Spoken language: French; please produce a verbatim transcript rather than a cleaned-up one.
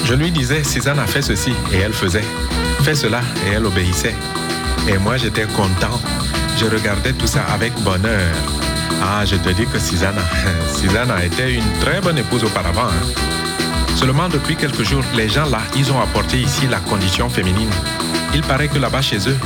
Je lui disais, Suzanne a fait ceci et elle faisait. Fais cela et elle obéissait. Et moi, j'étais content. Je regardais tout ça avec bonheur. Ah, je te dis que Suzanne a, Suzanne a été une très bonne épouse auparavant. Hein. Seulement depuis quelques jours, les gens là, ils ont apporté ici la condition féminine. Il paraît que là-bas chez eux,